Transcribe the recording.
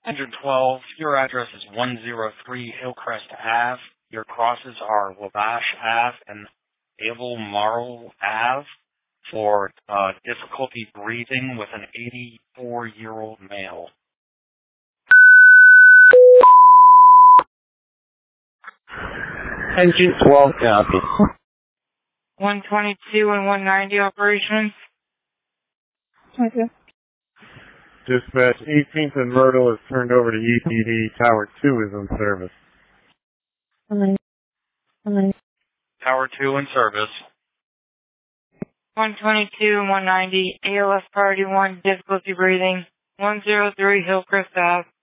Engine 12, your address is 103 Hillcrest Ave. Your crosses are Wabash Ave and Albemarle Ave for difficulty breathing with an 84-year-old male. Engine 12, copy. 122 and 190 operations. Okay. Dispatch, 18th and Myrtle is turned over to EPD. Tower 2 is in service. Alright. Tower 2 in service. 122 and 190, ALS priority 1, difficulty breathing, 103 Hillcrest Ave.